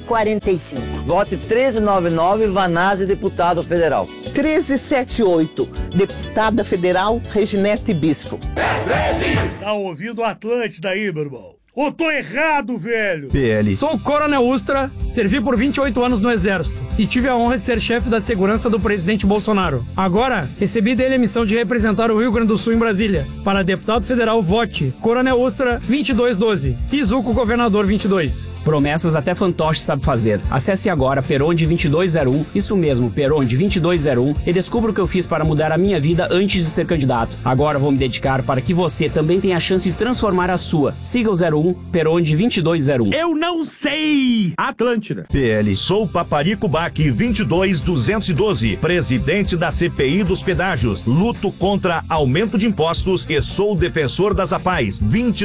1345. Vote 1399, Vanazzi, deputado federal. 1378, deputada federal Reginete Bispo. Tá ouvindo o Atlântida aí, meu irmão? Ou tô errado, velho? PL. Sou o Coronel Ustra, servi por 28 anos no Exército e tive a honra de ser chefe da segurança do presidente Bolsonaro. Agora, recebi dele a missão de representar o Rio Grande do Sul em Brasília. Para deputado federal, vote Coronel Ustra 2212 e Zuco Governador 22. Promessas até fantoche sabe fazer. Acesse agora Peronde 2201, isso mesmo, Peronde 2201, e descubra o que eu fiz para mudar a minha vida antes de ser candidato. Agora vou me dedicar para que você também tenha a chance de transformar a sua. Siga o 01 Peronde 2201. Eu não sei! Atlântida. PL. Sou Paparico Baque 22212, presidente da CPI dos pedágios. Luto contra aumento de impostos e sou defensor das APAES.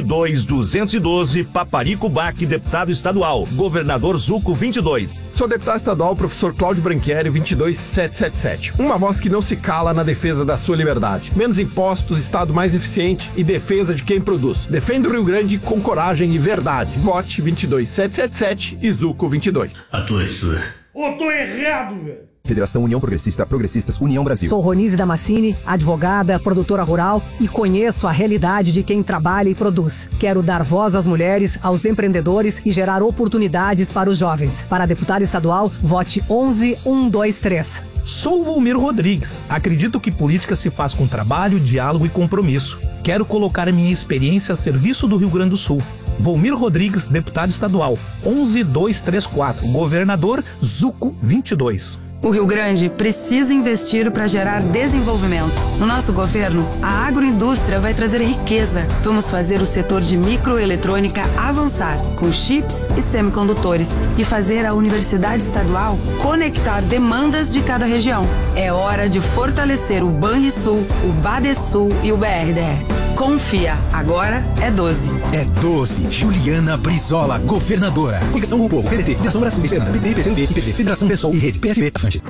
22212, Paparico Baque, deputado estadual. Governador Zuco 22. Sou deputado estadual, professor Cláudio Branchieri, 22777. Uma voz que não se cala na defesa da sua liberdade. Menos impostos, Estado mais eficiente e defesa de quem produz. Defenda o Rio Grande com coragem e verdade. Vote 22777 e Zuco 22. Atlântida. Ou tô errado, velho? Federação União Progressista, Progressistas União Brasil. Sou Ronise Damascini, advogada, produtora rural e conheço a realidade de quem trabalha e produz. Quero dar voz às mulheres, aos empreendedores e gerar oportunidades para os jovens. Para deputado estadual, vote 11123. Sou Volmir Rodrigues. Acredito que política se faz com trabalho, diálogo e compromisso. Quero colocar a minha experiência a serviço do Rio Grande do Sul. Volmir Rodrigues, deputado estadual, 11234. Governador Zuco 22. O Rio Grande precisa investir para gerar desenvolvimento. No nosso governo, a agroindústria vai trazer riqueza. Vamos fazer o setor de microeletrônica avançar, com chips e semicondutores, e fazer a Universidade Estadual conectar demandas de cada região. É hora de fortalecer o Banrisul, o Badesul e o BRDR. Confia, agora é 12. É 12. Juliana Brizola, governadora. Coligação com o Povo, PDT, Federação Brasil de Esperança, PT, PCdoB, IPV, Federação Pessoal e Rede, PSB, Afante.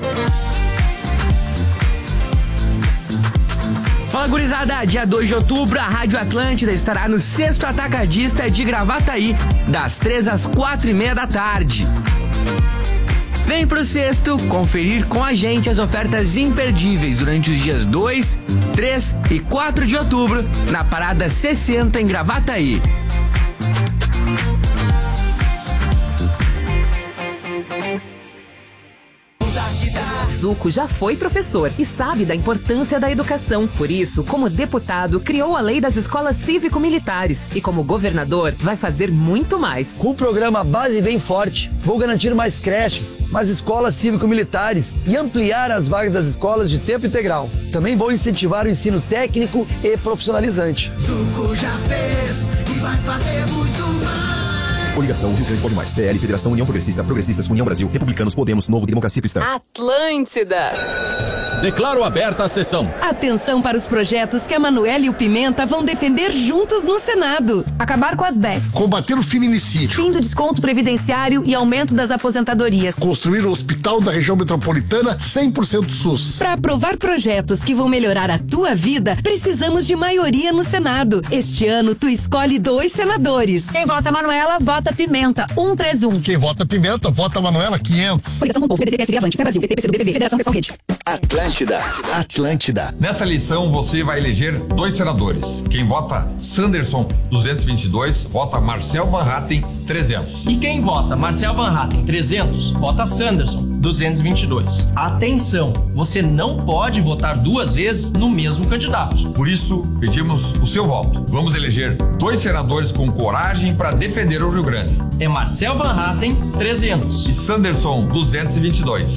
Fala, gurizada, dia 2 de outubro, a Rádio Atlântida estará no 6º Atacadista de Gravataí, das 3 às 4:30 da tarde. Vem pro 6º conferir com a gente as ofertas imperdíveis durante os dias 2, 3 e 4 de outubro na Parada 60 em Gravataí. Zuco já foi professor e sabe da importância da educação. Por isso, como deputado, criou a Lei das Escolas Cívico-Militares e como governador, vai fazer muito mais. Com o programa Base Bem Forte, vou garantir mais creches, mais escolas cívico-militares e ampliar as vagas das escolas de tempo integral. Também vou incentivar o ensino técnico e profissionalizante. Zuco já fez e vai fazer muito mais. Coligação Rio Grande Pode Mais. PL, Federação União Progressista, Progressistas União Brasil, Republicanos, Podemos, Novo, Democracia Cristã. Atlântida. Declaro aberta a sessão. Atenção para os projetos que a Manuela e o Pimenta vão defender juntos no Senado. Acabar com as bets. Combater o feminicídio. Fim do desconto previdenciário e aumento das aposentadorias. Construir o hospital da região metropolitana 100% SUS. Para aprovar projetos que vão melhorar a tua vida, precisamos de maioria no Senado. Este ano, tu escolhe 2 senadores. Quem vota Manuela, vota Pimenta, 131. Quem vota Pimenta, vota Manuela, 500. Coligação com o Povo, PDT, PSB, Avante, Brasil, PT, PCdoB, BB, Federação Pessoal, Rede. Atlântida. Nessa eleição, você vai eleger 2 senadores. Quem vota Sanderson, 222, vota Marcel Van Hatten, 300. E quem vota Marcel Van Hatten, 300, vota Sanderson, 222. Atenção, você não pode votar 2 vezes no mesmo candidato. Por isso, pedimos o seu voto. Vamos eleger 2 senadores com coragem para defender o Rio Grande. É Marcel Van Hatten, 300. E Sanderson, 222.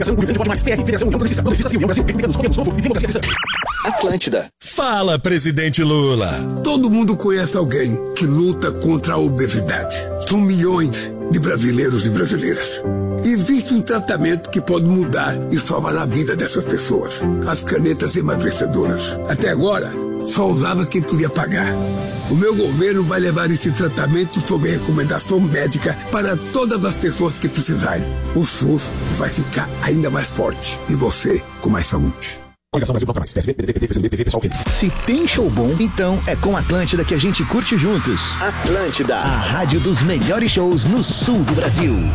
Atlântida. Fala, presidente Lula. Todo mundo conhece alguém que luta contra a obesidade. São milhões de brasileiros e brasileiras. Existe um tratamento que pode mudar e salvar a vida dessas pessoas. As canetas emagrecedoras. Até agora, só usava quem podia pagar. O meu governo vai levar esse tratamento sob recomendação médica para todas as pessoas que precisarem. O SUS vai ficar ainda mais forte e você com mais saúde. Coligação Brasil Bloco Mais. PSB, PDT, PT, PCdoB, PV, Pessoal, Rede. Se tem show bom, então é com Atlântida que a gente curte juntos. Atlântida, a rádio dos melhores shows no sul do Brasil.